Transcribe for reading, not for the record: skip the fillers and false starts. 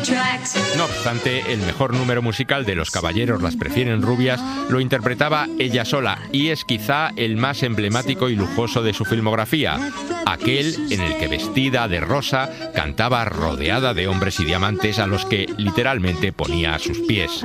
No obstante, el mejor número musical de Los Caballeros las prefieren rubias lo interpretaba ella sola y es quizá el más emblemático y lujoso de su filmografía, aquel en el que vestida de rosa cantaba rodeada de hombres y diamantes a los que literalmente ponía a sus pies.